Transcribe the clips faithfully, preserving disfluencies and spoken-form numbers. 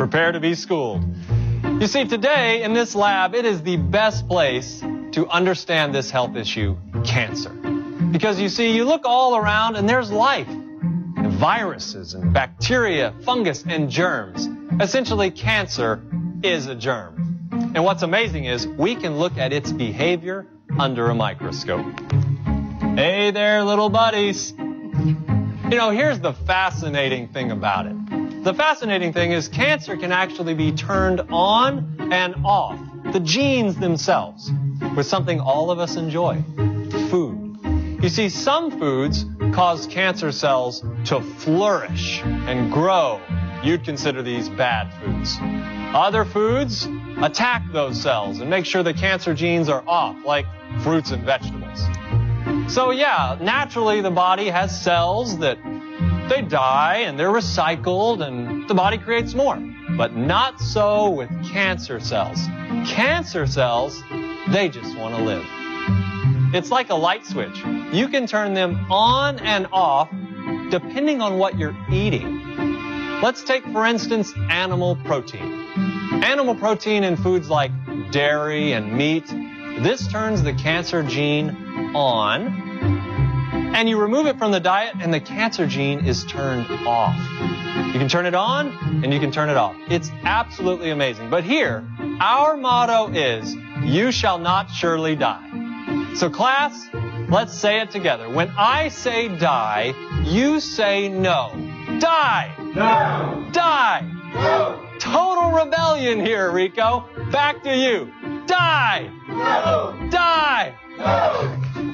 Prepare to be schooled. You see, today in this lab, it is the best place to understand this health issue, cancer. Because you see, you look all around and there's life. And viruses and bacteria, fungus and germs. Essentially, cancer is a germ. And what's amazing is we can look at its behavior under a microscope. Hey there, little buddies. You know, here's the fascinating thing about it. The fascinating thing is cancer can actually be turned on and off, the genes themselves, with something all of us enjoy, food. You see, some foods cause cancer cells to flourish and grow. You'd consider these bad foods. Other foods attack those cells and make sure the cancer genes are off, like fruits and vegetables. So yeah, naturally the body has cells that they die and they're recycled and the body creates more. But not so with cancer cells. Cancer cells, they just want to live. It's like a light switch. You can turn them on and off depending on what you're eating. Let's take, for instance, animal protein. Animal protein in foods like dairy and meat, this turns the cancer gene on. And you remove it from the diet and the cancer gene is turned off. You can turn it on and you can turn it off. It's absolutely amazing. But here, our motto is, you shall not surely die. So class, let's say it together. When I say die, you say no. Die! No! Die! No! Total rebellion here, Rico. Back to you. Die! No! Die! No!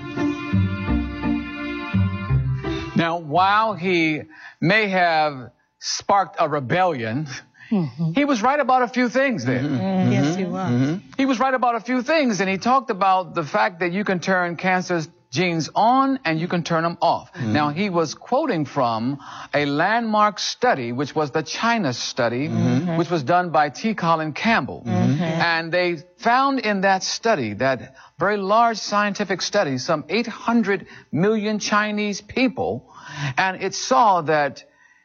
Now, while he may have sparked a rebellion, mm-hmm. he was right about a few things there. Mm-hmm. Mm-hmm. Yes, he was. Mm-hmm. He was right about a few things, and he talked about the fact that you can turn cancer's genes on and you can turn them off. Mm-hmm. Now, he was quoting from a landmark study, which was the China study, mm-hmm. which was done by T. Colin Campbell. Mm-hmm. And they found in that study, that very large scientific study, some eight hundred million Chinese people, and it saw that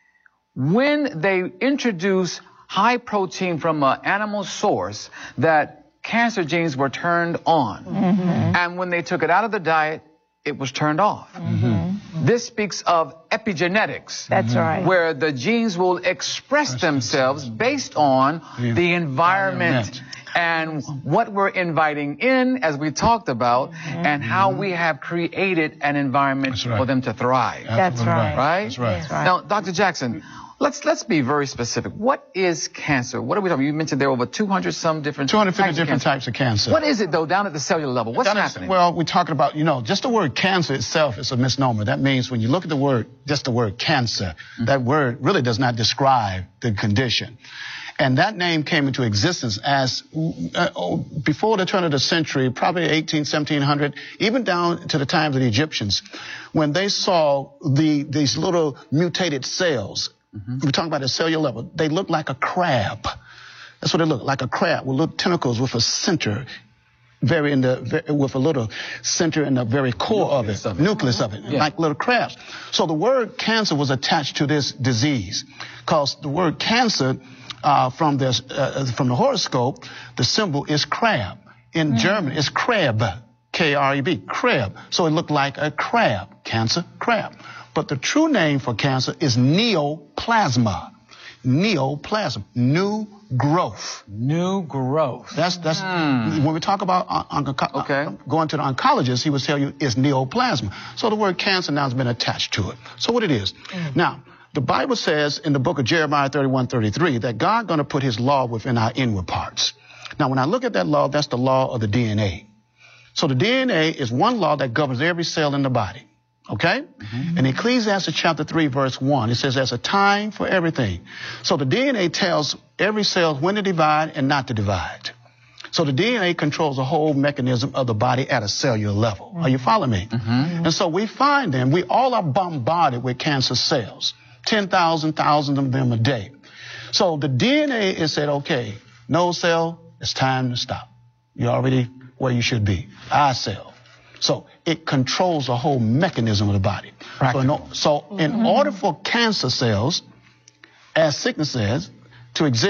when they introduced high protein from an animal source, that cancer genes were turned on. Mm-hmm. And when they took it out of the diet, it was turned off. Mm-hmm. This speaks of epigenetics. That's right. Where the genes will express themselves based on the environment and what we're inviting in, as we talked about, mm-hmm. and how we have created an environment right. for them to thrive. That's right. Right? That's right. That's right. Now, Doctor Jackson, let's let's be very specific. What is cancer? What are we talking about? You mentioned there are over two hundred some different two hundred fifty types different of types of cancer. What is it, though, down at the cellular level? What's down happening? At, well, we're talking about, you know, just the word cancer itself is a misnomer. That means when you look at the word, just the word cancer, mm-hmm. that word really does not describe the condition. And that name came into existence as uh, oh, before the turn of the century, probably eighteen, seventeen hundred, even down to the times of the Egyptians, when they saw the these little mutated cells. Mm-hmm. We're talking about the cellular level. They look like a crab. That's what they look like, a crab with little tentacles with a center, very in the with a little center in the very core nucleus of it, of it. nucleus of it, yeah. like little crabs. So the word cancer was attached to this disease, because the word cancer. Uh, from this, uh, from the horoscope, the symbol is crab. In mm. German, it's Kreb, K R E B, Kreb. So it looked like a crab, cancer, crab. But the true name for cancer is neoplasma. Neoplasm, new growth. New growth. That's that's mm. when we talk about on, on, okay. going to the oncologist, he will tell you it's neoplasma. So the word cancer now has been attached to it. So what it is mm. now. The Bible says in the book of Jeremiah thirty-one, thirty-three that God's going to put his law within our inward parts. Now, when I look at that law, that's the law of the D N A. So the D N A is one law that governs every cell in the body. Okay? Mm-hmm. In Ecclesiastes chapter three, verse one, it says there's a time for everything. So the D N A tells every cell when to divide and not to divide. So the D N A controls the whole mechanism of the body at a cellular level. Mm-hmm. Are you following me? Mm-hmm. And so we find them, we all are bombarded with cancer cells. ten thousand, thousands of them a day. So the D N A is said, okay, no cell, it's time to stop. You're already where you should be. I cell. So it controls the whole mechanism of the body. So, in, so in mm-hmm. order for cancer cells, as sickness says, to exist,